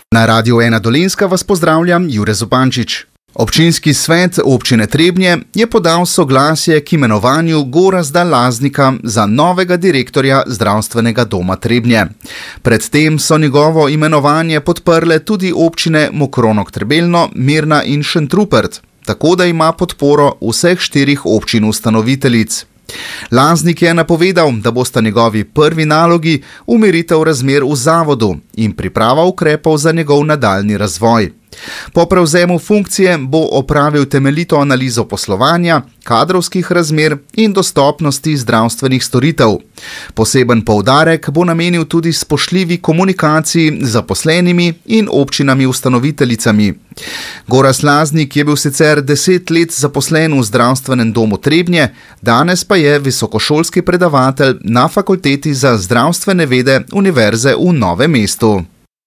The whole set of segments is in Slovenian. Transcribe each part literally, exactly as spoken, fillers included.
Na Radiu ena Dolenjska vas pozdravljam, Jure Zupančič. Občinski svet občine Trebnje je podal soglasje k imenovanju Gorazda Laznika za novega direktorja zdravstvenega doma Trebnje. Predtem so njegovo imenovanje podprle tudi občine Mokronog-Trebelno, Mirna in Šentrupert, tako da ima podporo vseh štirih občin ustanoviteljic. Laznik je napovedal, da bosta njegovi prvi nalogi umiritev razmer v zavodu in priprava ukrepov za njegov nadaljnji razvoj. Po prevzemu funkcije bo opravil temeljito analizo poslovanja, kadrovskih razmer in dostopnosti zdravstvenih storitev. Poseben poudarek bo namenil tudi spoštljivi komunikaciji z zaposlenimi in občinami ustanoviteljicami. Gorazd Laznik je bil sicer deset let zaposlen v zdravstvenem domu Trebnje, danes pa je visokošolski predavatelj na Fakulteti za zdravstvene vede Univerze v Novem mestu.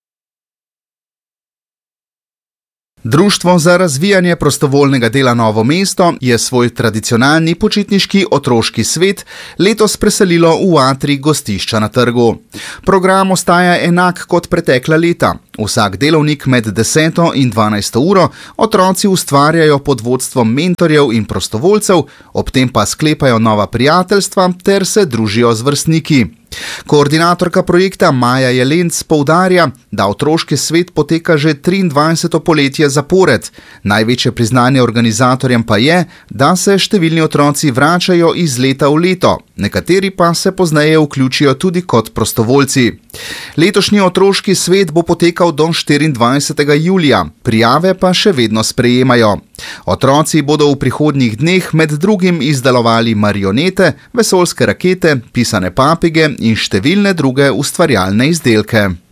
Društvo za razvijanje prostovoljnega dela Novo mesto je svoj tradicionalni počitniški otroški svet letos preselilo v atrij gostišča na trgu. Program ostaja enak kot pretekla leta. Vsak delovnik med deseto in dvanajsto uro otroci ustvarjajo pod vodstvom mentorjev in prostovoljcev, ob tem pa sklepajo nova prijateljstva ter se družijo z vrstniki. Koordinatorka projekta Maja Jelenc poudarja, da otroški svet poteka že triindvajseto poletje zapored. Največje priznanje organizatorjem pa je, da se številni otroci vračajo iz leta v leto, nekateri pa se pozneje vključijo tudi kot prostovoljci. Letošnji otroški svet bo potekal do štiriindvajsetega julija, prijave pa še vedno sprejemajo. Otroci bodo v prihodnjih dneh med drugim izdelovali marionete, vesoljske rakete, pisane papige in številne druge ustvarjalne izdelke.